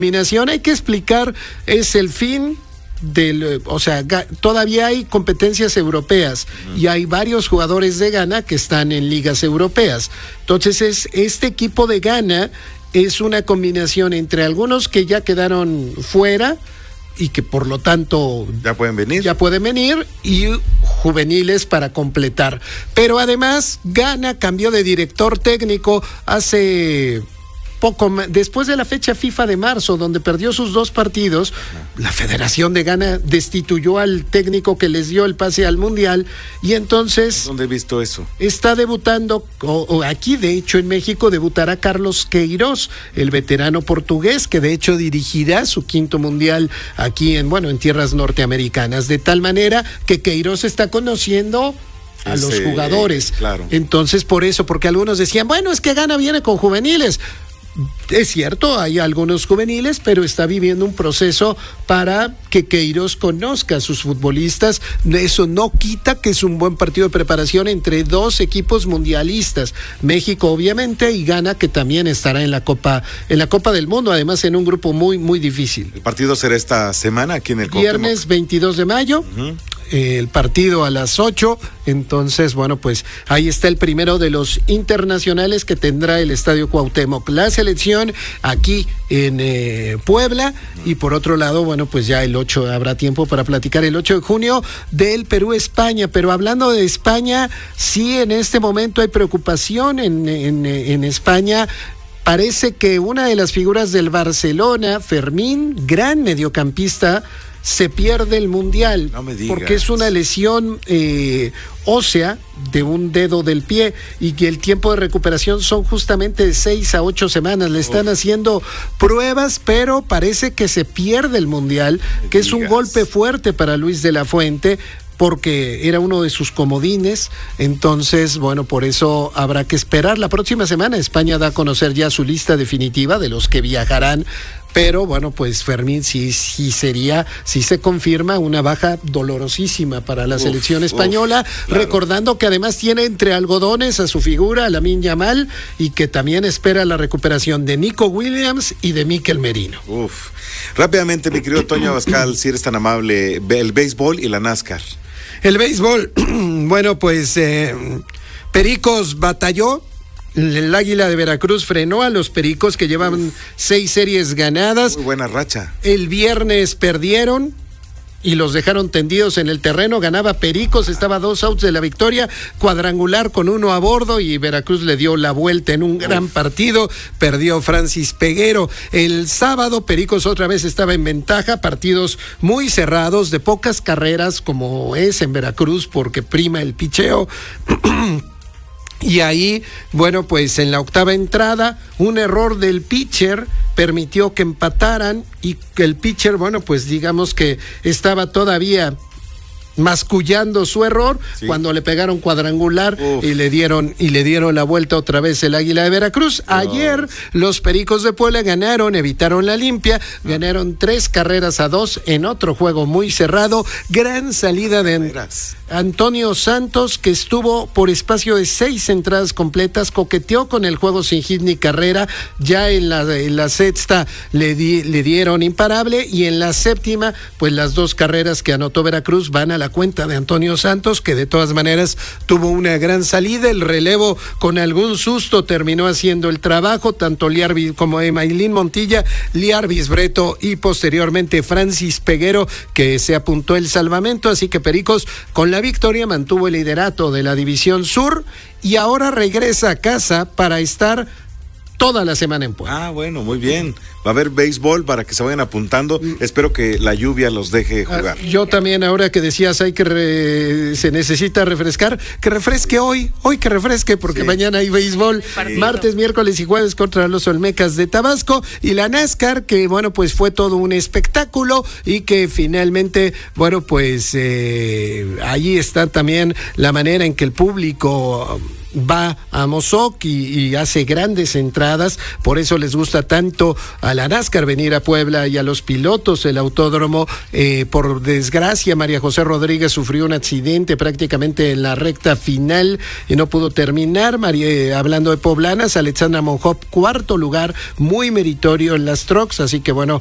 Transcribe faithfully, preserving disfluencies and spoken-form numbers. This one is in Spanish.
Eliminación, hay que explicar, es el fin del, o sea, ga, todavía hay competencias europeas uh-huh. y hay varios jugadores de Ghana que están en ligas europeas. Entonces, es, este equipo de Ghana es una combinación entre algunos que ya quedaron fuera y que por lo tanto ya pueden venir. Ya pueden venir y juveniles para completar. Pero además, Ghana cambió de director técnico hace poco después de la fecha FIFA de marzo, donde perdió sus dos partidos. La Federación de Ghana destituyó al técnico que les dio el pase al Mundial, y entonces ¿dónde he visto eso? Está debutando, o, o aquí de hecho en México debutará Carlos Queiroz, el veterano portugués, que de hecho dirigirá su quinto Mundial aquí en, bueno, en tierras norteamericanas, de tal manera que Queiroz está conociendo a Ese, los jugadores. Claro. Entonces, por eso, porque algunos decían, bueno, es que Ghana viene con juveniles. Es cierto, hay algunos juveniles, pero está viviendo un proceso para que Queiroz conozca a sus futbolistas. Eso no quita que es un buen partido de preparación entre dos equipos mundialistas, México obviamente y Ghana, que también estará en la Copa en la Copa del Mundo, además en un grupo muy muy difícil. El partido será esta semana aquí en el Viernes Cuauhtémoc. veintidós de mayo. Uh-huh. El partido a las ocho, entonces, bueno, pues ahí está el primero de los internacionales que tendrá el Estadio Cuauhtémoc. La selección aquí en eh, Puebla, y por otro lado, bueno, pues ya el ocho, habrá tiempo para platicar el ocho de junio del Perú-España, pero hablando de España, sí, en este momento hay preocupación en, en, en España. Parece que una de las figuras del Barcelona, Fermín, gran mediocampista, se pierde el Mundial, no me digas, porque es una lesión eh, ósea de un dedo del pie, y que el tiempo de recuperación son justamente de seis a ocho semanas. Le están Uf. haciendo pruebas, pero parece que se pierde el Mundial, no que digas. Es un golpe fuerte para Luis de la Fuente, porque era uno de sus comodines. Entonces, bueno, por eso habrá que esperar. La próxima semana España da a conocer ya su lista definitiva de los que viajarán, pero bueno, pues Fermín sí, sí sería, sí se confirma una baja dolorosísima para la uf, selección española, uf, claro. Recordando que además tiene entre algodones a su figura, a Lamine Yamal, y que también espera la recuperación de Nico Williams y de Mikel Merino. Uf. Rápidamente, mi querido Toño Abascal, si eres tan amable, el béisbol y la NASCAR. El béisbol, bueno, pues eh, Pericos batalló. El Águila de Veracruz frenó a los Pericos, que llevan Uf. seis series ganadas. Muy buena racha. El viernes perdieron y los dejaron tendidos en el terreno. Ganaba Pericos, estaba a dos outs de la victoria, cuadrangular con uno a bordo, y Veracruz le dio la vuelta en un gran Uf. partido. Perdió Francis Peguero. El sábado Pericos otra vez estaba en ventaja, partidos muy cerrados, de pocas carreras, como es en Veracruz, porque prima el picheo. Y ahí, bueno, pues en la octava entrada, un error del pitcher permitió que empataran, y que el pitcher, bueno, pues digamos que estaba todavía mascullando su error, sí. cuando le pegaron cuadrangular Uf. y le dieron y le dieron la vuelta otra vez el Águila de Veracruz. No. Ayer los Pericos de Puebla ganaron, evitaron la limpia, no. ganaron tres carreras a dos en otro juego muy cerrado. Gran salida de An- Antonio Santos, que estuvo por espacio de seis entradas completas, coqueteó con el juego sin hit ni carrera. Ya en la, en la sexta le, di, le dieron imparable, y en la séptima, pues las dos carreras que anotó Veracruz van a la cuenta de Antonio Santos, que de todas maneras tuvo una gran salida. El relevo, con algún susto, terminó haciendo el trabajo, tanto Liarvis como Emailín Montilla, Liarvis Breto y posteriormente Francis Peguero, que se apuntó el salvamento. Así que Pericos, con la victoria, mantuvo el liderato de la División Sur, y ahora regresa a casa para estar toda la semana en Puebla. Ah, bueno, muy bien. Va a haber béisbol para que se vayan apuntando. Mm. Espero que la lluvia los deje jugar. Ah, yo también, ahora que decías, hay que re... se necesita refrescar, que refresque hoy, hoy que refresque, porque sí. mañana hay béisbol, sí. martes, miércoles y jueves contra los Olmecas de Tabasco, y la NASCAR, que bueno, pues fue todo un espectáculo, y que finalmente, bueno, pues eh, allí está también la manera en que el público va a Mozoc y, y hace grandes entradas, por eso les gusta tanto a la NASCAR venir a Puebla y a los pilotos el autódromo. Eh, por desgracia, María José Rodríguez sufrió un accidente prácticamente en la recta final y no pudo terminar. María, eh, hablando de poblanas, Alexandra Monjop, cuarto lugar, muy meritorio en las trucks, así que bueno,